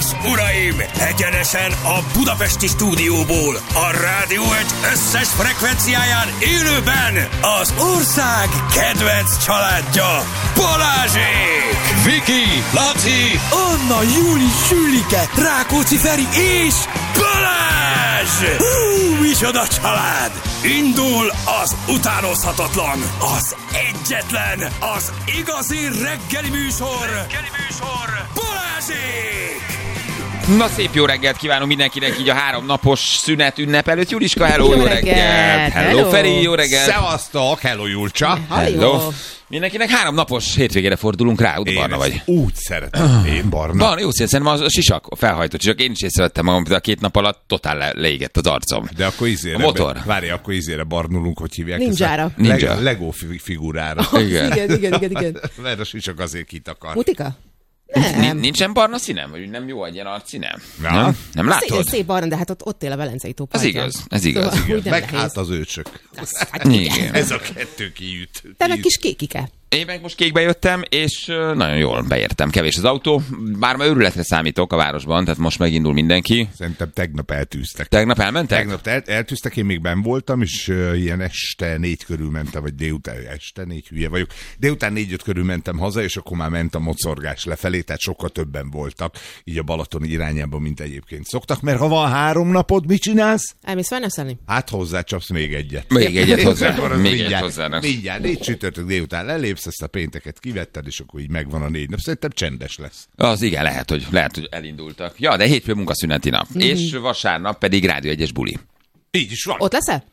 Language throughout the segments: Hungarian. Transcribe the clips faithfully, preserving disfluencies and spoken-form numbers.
és uraim, egyenesen a budapesti stúdióból, a Rádió egy összes frekvenciáján élőben az ország kedvenc családja, Balázsék! Viki, Laci, Anna, Júli, Sülike, Rákóczi Feri és Balázs! Hú, micsoda család! Indul az utánozhatatlan, az egyetlen, az igazi reggeli műsor, reggeli műsor, Balázsék! Na, szép jó reggelt kívánunk mindenkinek így a három napos szünet ünnep előtt. Juliska, hello, jó, jó reggelt! reggelt. Hello, hello, Feri, jó reggelt! Szevasztok, hello, Julcsa! Hello! Mindenkinek három napos hétvégére fordulunk rá, úgy Barna vagy. Úgy szeretem, én Barna. Barna, jó szépen, az a sisak, a felhajtott sisak. Én is észrevettem magam, de a két nap alatt totál le, leégett az arcom. De akkor izére, a motor. Várj, akkor izére barnulunk, hogy hívják. Ninjára. Ninja. Leg, Lego figurára. Oh, igen. igen, igen, igen, igen. Mert a sisak azért kitakar. Mutika? Nem. Nincsen barna színem? Vagy nem jó egy ilyen arcszínem? Ja. Nem? Nem látod? Szép, szép barna, de hát ott, ott él a Velencei tó Ez igaz, ez igaz. Szóval, igen. Meg hát az őcsök. Hát igen. Igen. Ez a kettő kiüt. Te meg kis kékike. Én meg most kékbe jöttem, és nagyon jól beértem. Kevés az autó, bár ma őrületre számítok a városban, tehát most megindul mindenki. Szerintem tegnap eltűztek. Tegnap elmentek? Tegnap el, eltűztek, én még benn voltam, és uh, ilyen este négy körül mentem, vagy délután, este négy, hülye vagyok. Délután négy-öt körül mentem haza, és akkor már ment a mocorgás lefelé, tehát sokkal többen voltak, így a Balaton irányában, mint egyébként szoktak, mert ha van három napod, mit csinálsz? Elmész fenneszélni? Hát hozzácsapsz még egyet. Még egyet hozzá. Akkor Még mindjárt, egyet hozzá. mindjárt, négy csütörtök délután lelépsz, ezt a pénteket kivetted, és akkor így megvan a négy nap. Szerintem csendes lesz. Az igen, lehet, hogy, lehet, hogy elindultak. Ja, de hétfő munkaszüneti nap. Mm. És vasárnap pedig Rádió egyes buli. Így is van. Ott leszel?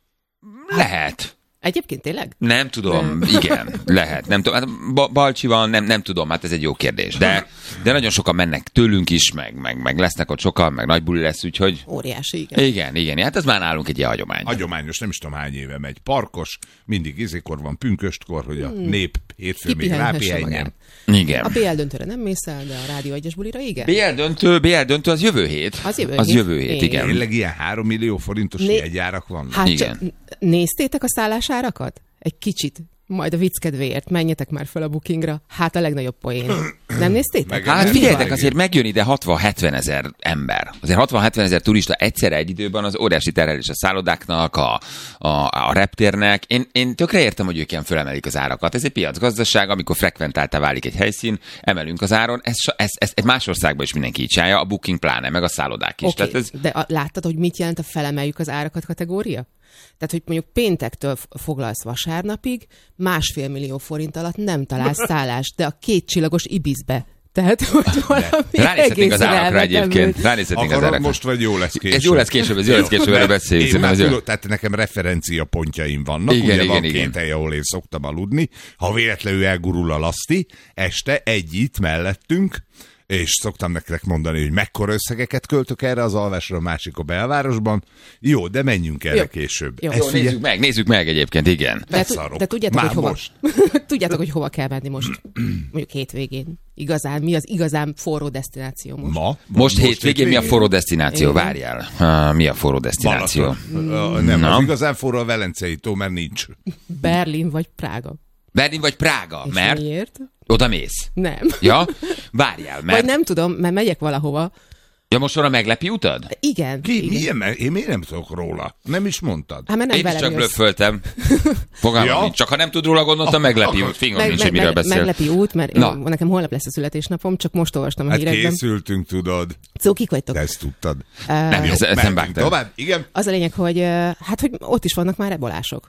Lehet. Egyébként tényleg? Nem tudom, nem. Igen, lehet. Nem tudom, hát ba- Balcsi van, nem, nem tudom, hát ez egy jó kérdés. De, de nagyon sokan mennek tőlünk is, meg, meg, meg lesznek ott sokan, meg nagy buli lesz, úgyhogy... Óriási, igen. Igen, igen, hát ez már nálunk egy ilyen hagyomány. Hagyományos, nem is tudom hány éve megy. Parkos, mindig izékor van, pünköstkor, hogy a hmm. nép hétfő még rápihenjen. Igen. A bé el döntőre nem mész el, de a Rádió egyes bulira igen. bé el döntő, bé el döntő az jövő hét. Az jövő az hét. Jövő hét, igen. igen. Tényleg ilyen három millió forintos né- jegyárak vannak. Hát igen. Csak, néztétek a szállásárakat? Egy kicsit. Majd a vicc kedvéért menjetek már fel a bookingra. Hát a legnagyobb poén. Nem néztétek? Hát figyeljetek, azért megjön ide hatvan-hetven ezer ember. Azért hatvan-hetven ezer turista egyszerre egy időben az óriási terhelés a szállodáknak, a, a, a reptérnek. Én, én tökre értem, hogy ők ilyen fölemelik az árakat. Ez egy piacgazdaság, amikor frekventáltá válik egy helyszín, emelünk az áron. Ez, ez, ez egy más országban is mindenki így csinálja, a booking pláne, meg a szállodák is. Okay, Tehát ez... De a, láttad, hogy mit jelent a felemeljük az árakat kategória? Tehát, hogy mondjuk péntektől foglalsz vasárnapig, másfél millió forint alatt nem találsz szállást, de a két csillagos Ibizbe. Tehát, hogy valami ránézhetnénk az árakra elvetemült. egyébként. Ránézhetnénk az árakra. Most vagy jó lesz később. Ez jó lesz később, ez jó lesz később, erről beszéljünk. Én már tudod, tehát nekem referencia pontjaim vannak. Igen, ugye igen, van igen. két hely, ahol én szoktam aludni. Ha véletlenül elgurul a laszti, este egy itt mellettünk, és szoktam nektek mondani, hogy mekkora összegeket költök erre az alvásra, a másik a belvárosban. Jó, de menjünk erre jó. később. Jó, Jó, nézzük meg, nézzük meg egyébként, igen. De, Beszarok. de tudjátok, Már hogy hova, most. tudjátok, hogy hova kell menni most? Mondjuk hétvégén. Igazán, mi az igazán forró destináció most? Ma? Most hétvégén mi a forró destináció? Igen. Várjál. Uh, mi a forró destináció? Balaton. Uh, nem, Na. az igazán forró a Velencei tó, mert nincs. Berlin vagy Prága. Berlin vagy Prága? És Mert miért? oda mész. Nem. Ja? Várjál, mert... Vagy nem tudom, mert megyek valahova. Ja, most van a meglepi utad? Igen. Ki? igen. Milyen? Mert én miért nem tudok róla? Nem is mondtad. Hát, mert nem Én is velem csak jössz. blöfföltem. Fogalmam Ja? nincs. Csak ha nem tud róla, gondoltam, meglepi út. Fingom Meg, nincs, meg, hogy miről meg, beszél. meglepi út, mert Na. én, nekem holnap lesz a születésnapom, csak most olvastam a Hát hírekben. készültünk, tudod. Cukik vagytok. Te ezt tudtad. Nem, Jó, ez, ez nem mentünk vágtam. tovább. Igen. Az a lényeg, hogy uh, hát, hogy ott is vannak már ebolások.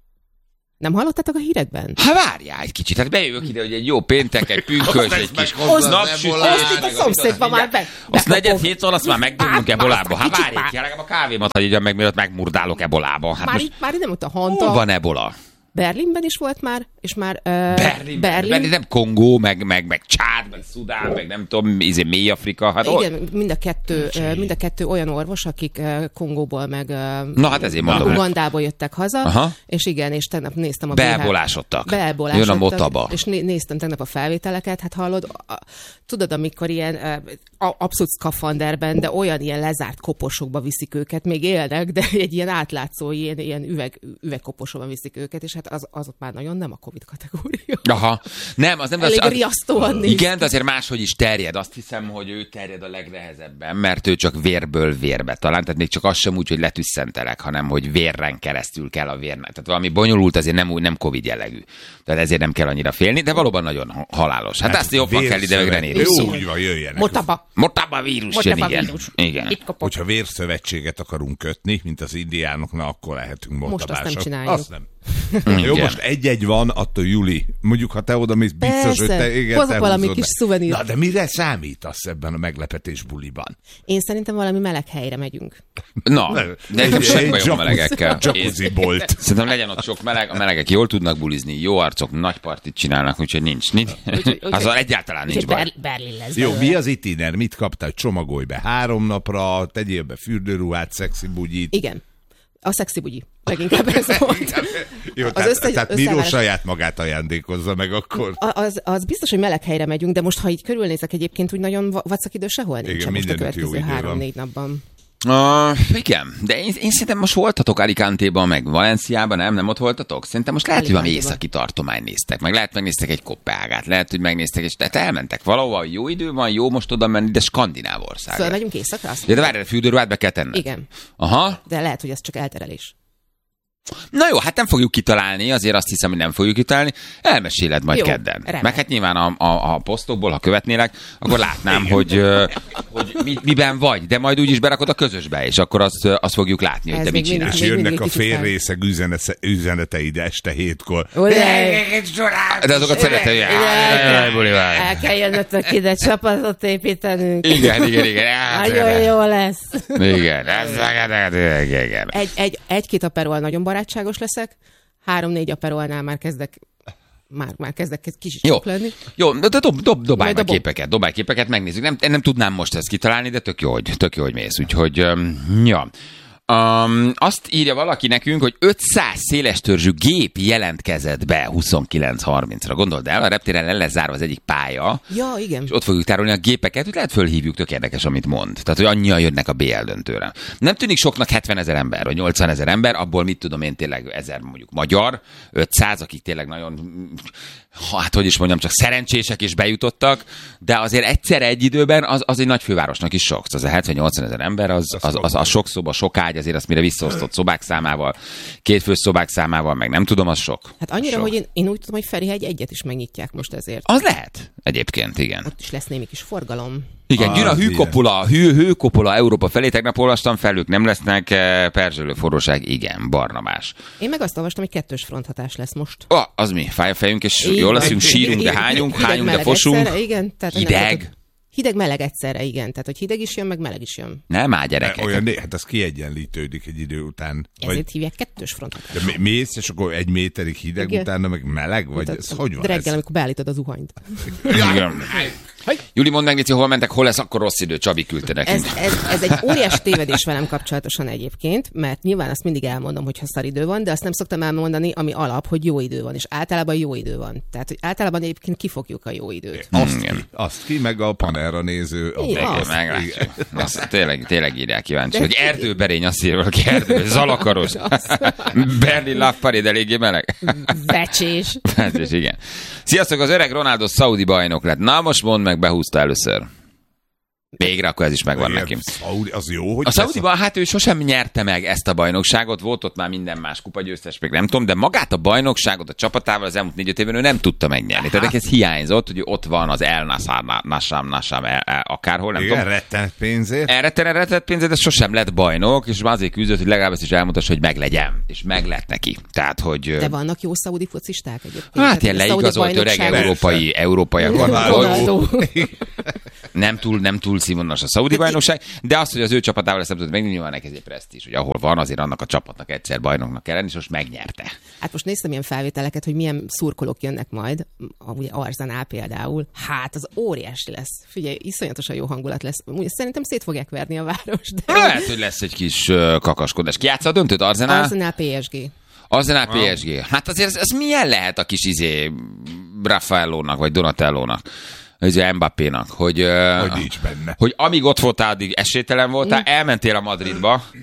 Nem hallottátok a hírekben? Ha várjál egy kicsit, hát bejövök ide, hogy egy jó péntek, egy pünkös, egy kis napsütés. Azt itt a szomszédban már be. Azt negyed hétszor, azt már megdömünk Már- ebolába. Hát kicsit várjál, már. ki, legalább a kávémat hagyjam meg, mielőtt megmurdálok ebolába. Hát Már, most itt, már itt nem ott a hol Hanta. van ebola? Berlinben is volt már, és már uh, Berlin, Berlin. Berlin, nem Kongó, meg, meg, meg Csád, meg Szudán, meg nem tudom, izé mély Afrika. Hát Igen, mind a, kettő, uh, mind a kettő olyan orvos, akik uh, Kongóból, meg uh, Na hát ezért mondom. Ugandából jöttek haza, Aha. és igen, és tegnap néztem a bé há Beebolásodtak. Beebolásodtak. Jön a motaba. És né- néztem tegnap a felvételeket, hát hallod, a, tudod, amikor ilyen uh, abszolút szkafanderben, de olyan ilyen lezárt koposokba viszik őket, még élnek, de egy ilyen átlátszó, ilyen, ilyen üveg, üvegkoposokban viszik őket, és hát az, az ott már nagyon nem a Covid kategória. Aha. Nem, az nem... Elég az, az, riasztóan néz. igen, de azért máshogy is terjed. Azt hiszem, hogy ő terjed a legnehezebben, mert ő csak vérből vérbe talán. Tehát még csak az sem úgy, hogy letüsszentelek, hanem hogy vérren keresztül kell a vérnek. Tehát valami bonyolult, azért nem úgy, nem Covid jellegű. Tehát ezért nem kell annyira félni, de valóban nagyon halálos. Hát, hát azt jobban kell ide megrenni. Úgy van, jöjjenek. Motaba. Motaba vírus jön, igen. Vírus. igen. Hogyha vérszövetséget akarunk kötni, mint az indiánoknak, akkor lehetünk motabások. Most azt nem csináljuk. Azt nem. Jó, most egy-egy van, attól Juli. Mondjuk, ha te oda mész, biztos, hogy te... Igen, hozok te valami húzod kis be. szuvenírt. Na, de mire számítasz ebben a meglepetés buliban? Én szerintem valami meleg helyre megyünk. Na, de nekem sem bajom a Jacuzzi- melegekkel. Jacuzzi bolt. Szerintem legyen ott sok meleg, a melegek jól tudnak bulizni, jó arcok, nagy partit csinálnak, úgyhogy nincs. nincs. Azzal egyáltalán nincs Úgyhogy baj. Ber- Berlin lesz. Jó, belőle. mi az itiner? Mit kaptál? Csomagolj be három napra, tegyél be fürdőruhát, szexi bugyit. Igen. A szexi bugyi. Leginkább ez volt. Jó, Az tehát, össze- tehát Miró összeállás- saját magát ajándékozza meg akkor. A- Az, az biztos, hogy meleg helyre megyünk, de most, ha így körülnézek egyébként, úgy nagyon va- vacak idő sehol nincs. Igen, Most a mindenütt jó következő idő van. három-négy napban. Uh, igen, de én, én szerintem most voltatok Alicante-ban, meg Valenciában, nem? Nem ott voltatok? Szerintem most lehet, hogy valami Alicante-ban. északi tartomány néztek, meg lehet megnéztek egy Kopenhágát, lehet, hogy megnéztek, és tehát elmentek valahova, jó idő van, jó most oda menni, de skandináv országra. Fölmegyünk éjszakra? Azt Ja, de várj, a fürdőruhát be kell tenned. Igen. Aha. De lehet, hogy ez csak elterelés. Na jó, hát nem fogjuk kitalálni, azért azt hiszem, hogy nem fogjuk kitalálni. Elmeséled majd Jó, kedden. remek. Meg hát nyilván a, a, a posztokból, ha követnélek, akkor látnám, hogy, ö, hogy mi, miben vagy, de majd úgyis berakod a közösbe, és akkor azt, ö, azt fogjuk látni, hogy Ez te mit még mindig- csinálsz. És még jönnek a mindig kicsit fel. félrészeg üzenete, üzeneteid este hétkor. De azokat szeretem, hogy áh, buli vár. El kell jönnöttök ide, csapatot építenünk. Igen, igen, igen. Á, Nagyon jó lesz. Igen, ez igen, igen. Egy, egy, egy-két aperol nagyon barátságos leszek, három-négy aperolnál már kezdek már, már kezdek kicsit Jó, sok lenni. jó, de dob, dob, dobálj Majd meg dobom. képeket, dobálj képeket, megnézzük. Nem, nem tudnám most ezt kitalálni, de tök jó, hogy, tök jó, hogy mész. Úgyhogy, um, ja. Um, azt írja valaki nekünk, hogy ötszáz szélestörzsű gép jelentkezett be huszonkilenc harmincra. Gondold el, a reptéren le lesz zárva az egyik pálya, Ja, igen. és ott fogjuk tárolni a gépeket, hogy lehet fölhívjuk, tök érdekes, amit mond. Tehát, hogy annyian jönnek a bé el döntőre. Nem tűnik soknak hetvenezer ember, vagy nyolcvanezer ember, abból mit tudom én tényleg ezer mondjuk magyar, ötszáz, akik tényleg nagyon, hát hogy is mondjam, csak szerencsések is bejutottak, de azért egyszerre egy időben az, az egy nagy fővárosnak is sok. Az a hetven-nyolcvan ezer ember, az, az, az, az sok szoba, sok ágy, azért azt mire visszaosztott szobák számával, két fős szobák számával, meg nem tudom, az sok. Hát annyira, sok. hogy én, én úgy tudom, hogy Ferihegy egyet is megnyitják most ezért. Az lehet, egyébként, igen. Ott is lesz némi kis forgalom. Igen, Az jön a ilyen. hűkopola, hő, hőkopola Európa felé, tegnap olvastam fel, ők nem lesznek, eh, perzselő forróság, igen, barnabás. Én meg azt olvastam, hogy kettős fronthatás lesz most. Oh, az mi? Fáj a fejünk, és Így jól van. leszünk, sírunk, de Hideg- hányunk, hideg- hányunk, de meleg fosunk. egyszerre, igen, tehát nem Hideg? tudod- Hideg-meleg egyszerre, igen. Tehát, hogy hideg is jön, meg meleg is jön. Nem már gyerekek. Olyan, né- hát az kiegyenlítődik egy idő után. Vagy Ezért hívják kettős fronthatás. de mé- mész, és akkor egy méterig hideg, Igen. utána meg meleg? Vagy ez hogy van De reggel, ez? amikor beállítod a zuhanyt. Igen. Juli, mondd meg, Nici, hol mentek, hol lesz akkor rossz idő, Csabi küldte nekünk. Ez, ez, ez egy óriás tévedés velem kapcsolatosan egyébként, mert nyilván azt mindig elmondom, hogy ha szar idő van, de azt nem szoktam elmondani, ami alap, hogy jó idő van, és általában jó idő van. Tehát, hogy általában egyébként kifogjuk a jó időt. Azt Igen. ki, azt ki, meg a panelra néző. A Igen, Igen, azt. meglátjuk. Azt tényleg, tényleg írják kíváncsi, hogy erdőberény, azt írja valaki, erdő, zalakaros. Berlin Love Parade eléggé meleg. Vecsés. Vecsés, igen. Sziasztok, az öreg Ronaldo szaudi bajnok lett. Na most mondd meg, behúzta először. Végre, akkor ez is megvan Igen, neki. Szaudi- az jó, hogy A Szaudiban, hát ő sosem nyerte meg ezt a bajnokságot, volt ott már minden más kupagyőztes, még nem tudom, de magát a bajnokságot a csapatával az elmúlt négy-öt évben ő nem tudta megnyerni. Tehát ez hiányzott, hogy ott van az El Nassr, Nassam, Nassam, el, el, akárhol, nem igen, tudom. rettenet pénzért. Elrettene rettet pénzért, de sosem lett bajnok, és már azért küzdött, hogy legalább ezt is elmutassa, hogy meglegyen. És meg lett neki. Tehát, hogy... De vannak jó szaudi focisták egyébként. Hát Tehát ilyen a szaudi leigazolt öreg bajnokságon- európai, európaiak Ronaldo. vannak. Nem túl, nem túl színvonalas a szaudi bajnokság, de az, hogy az ő csapatával ezt nem tudod megnyilván, nyilván neki ez egy presztízs, hogy ahol van, azért annak a csapatnak egyszer bajnoknak kell lenni, és most megnyerte. Hát most néztem ilyen felvételeket, hogy milyen szurkolók jönnek majd, a- ugye Arzenál például. Hát az óriási lesz. Figyelj, iszonyatosan jó hangulat lesz. Ugye szerintem szét fogják verni a város, de Lehet, hogy lesz egy kis uh, kakaskodás. Ki játsza a döntőt? Arzenál? Arzenál pé es gé. Arzenál pé es gé. Hát azért ez, ez milyen lehet a kis izé Raffaellónak, vagy Donatellónak? Ez Mbappénak, hogy, uh, Hogy nincs benne. hogy amíg ott voltál, addig esélytelen voltál, elmentél a Madridba,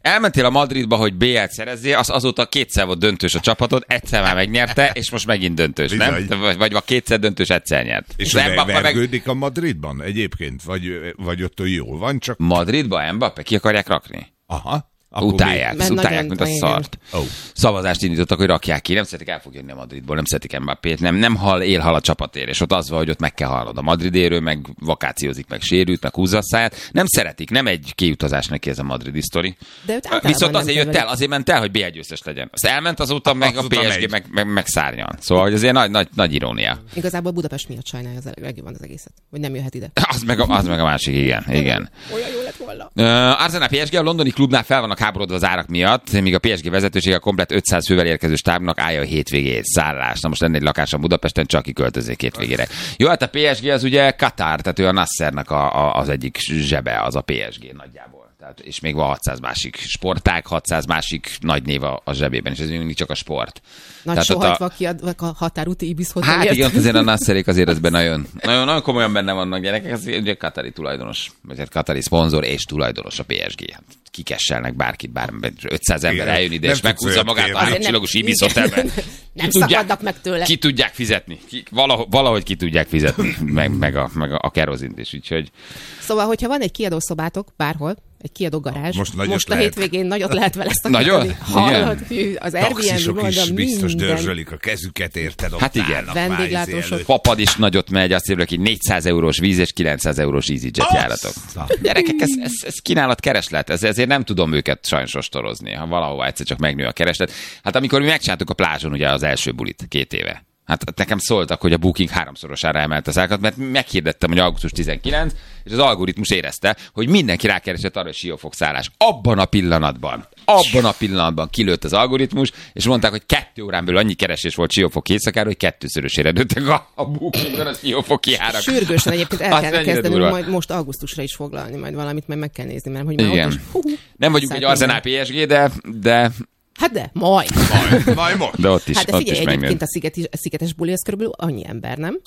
elmentél a Madridba, hogy bé el-t szerezzél, az azóta kétszer volt döntős a csapatod, egyszer már megnyerte, és most megint döntős, Bizony. nem? Vagy, vagy kétszer döntős, egyszer nyert. És Az ver- Mbappé vergődik meg... a Madridban egyébként? Vagy, vagy ott jól van, csak... Madridba Mbappé ki akarják rakni? Aha. Akkor Utálják, Mert utálják, nagyon- mint a igen. szart. Oh. Szavazást indítottak, hogy rakják ki. Nem szeretik, el fog jönni a Madridból, nem szeretik Mbappét, nem, nem hal, él hal a csapatért, és ott az van, hogy ott meg kell halnod. A Madridéről meg vakációzik, meg sérült, meg húzza a száját. Nem szeretik, nem egy kiutazás neki ez a madridi sztori. De őt általában Viszont nem azért jött keverik. el, azért ment el, hogy bé el győztes legyen. Az elment, azóta meg a Azóta pé es gé megy. meg, meg, meg szárnyal. Szóval, hogy azért nagy, nagy, nagy irónia. Igazából Budapest miatt sajnálja az legjobban az egészet, hogy nem jöhet ide. Az meg a, az meg a másik, igen. igen. Olyan jó lett volna. Uh, Arsenal pé es gé a londoni klubnál fel vannak háborodva az árak miatt, míg a pé es gé vezetősége a komplet ötszáz fővel érkező stábnak állja a hétvégét, szállás. Na most lenne egy lakásom Budapesten, csak kiköltöznék hétvégére. Jó, hát a pé es gé az ugye Katar, tehát ő a Nassernek a, a, az egyik zsebe, az a pé es gé nagyjából. Tehát, és még van hatszáz másik sportág, hatszáz másik nagy név a, a zsebében, és ez mindig csak a sport. Nagy Tehát ott sohajtva kiadva a határúti Ibis Hát hotelért. igen, azért a Nasserék azért ezben nagyon, nagyon, nagyon komolyan benne vannak gyerekek, ez ugye katari tulajdonos, vagy hát katari szponzor és tulajdonos a pé es gé. Hát kikesselnek bárkit, bár ötszáz ember Igen, eljön ide, nem és tudsz meghúzza olyat magát kérni. a Azért nem- csillagos Ibis igen. hotelben. Nem Ki tudják- szakadnak meg tőle. Ki tudják fizetni. Ki, valahogy, valahogy ki tudják fizetni, meg, meg, a, meg a, a kerozint is, úgyhogy Szóval, hogyha van egy kiadószobátok bárhol, egy kiadó garázs, Most nagyot most a lehet. hétvégén nagyot lehet vele szakítani. Nagyon? Hallod, hű, az Airbnb Taxisok is oldal biztos minden. dörzsölik a kezüket, érted? Ott Hát igen. állnak már Vendéglátósok. izé előtt. papad is nagyot megy, azt írja, hogy négyszáz eurós víz és kilencszáz eurós EasyJet járatok. Gyerekek, ez, ez, ez kínálat kereslet, ez, ezért nem tudom őket sajnos ostorozni, ha valahova egyszer csak megnő a kereslet. Hát amikor mi megcsináltuk a plázson ugye az első bulit két éve, hát nekem szóltak, hogy a Booking háromszorosára emelte az árakat, mert meghirdettem, hogy augusztus tizenkilencedike, és az algoritmus érezte, hogy mindenki rákeresett arra, hogy Siófok szállás. Abban a pillanatban, abban a pillanatban kilőtt az algoritmus, és mondták, hogy kettő órán belül annyi keresés volt Siófok éjszakára, hogy kettőszörösére nőttek a, a Bookingban a Siófoki árak. Sürgősen egyébként el Az kellene mennyire kezdeni, durva. majd most augusztusra is foglalni, majd valamit, mert meg kell nézni, mert hogy már ott Igen. is, hú, hú, Nem vagyunk egy szállt Arsenal pé es gé, de, de, Hát de, majd. Majd, majd most. de ott is, Hát de ott figyelj, is megnő. egyébként a, sziget, a szigetes buli az körülbelül annyi ember, nem?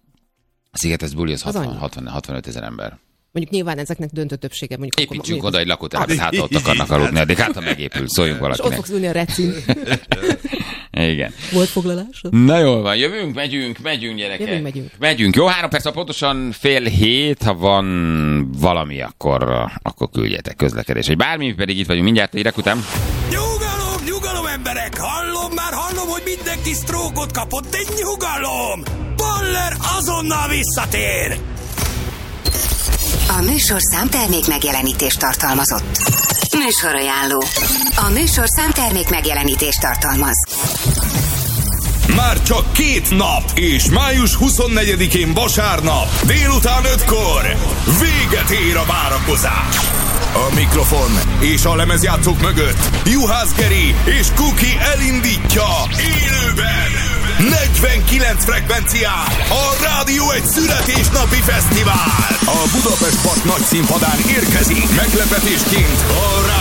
A Szigetes buli az Az hatvan, annyi. hatvan, hatvanöt ezer ember. Mondjuk nyilván ezeknek döntő többsége. Mondjuk akkor Építsünk mondjuk- oda egy lakótelepet, hát ott akarnak aludni, addig hát ha megépül, szóljunk És ott valakinek. fogsz ülni a recin. Igen. Volt foglalásod? Na jól van, jövünk, megyünk, megyünk gyerekek. Jövünk, megyünk. Megyünk. Jó, három perc, pontosan fél hét, ha van valami, akkor, akkor küldjetek közlekedés. Vagy bármi, pedig itt vagyunk mindjárt, hírek után. Nyugalom, nyugalom emberek! Hallom, már hallom, hogy mindenki sztrókot kapott, de nyugalom! Baller azonnal visszatér! A műsor számtermék megjelenítést tartalmazott. Műsorajánló. A műsor számtermék megjelenítést tartalmaz. Már csak két nap, és május huszonnegyedikén vasárnap, délután ötkor véget ér a várakozás. A mikrofon és a lemezjátszók mögött Juhász Geri és Kuki elindítja élőben negyvenkilenc frekvencián a Rádió egy születésnapi fesztivál. A Budapest Park nagy színpadán érkezik meglepetésként a